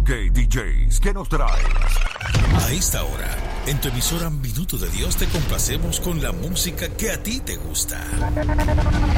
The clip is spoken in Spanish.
DJs, ¿qué nos traes? A esta hora, en tu emisora Minuto de Dios te complacemos con la música que a ti te gusta.